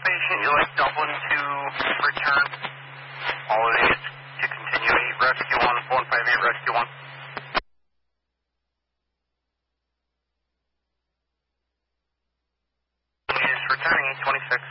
patient, you like Dublin to return. All of these to continue 8 Rescue 1, 158 Rescue 1. He's returning 826.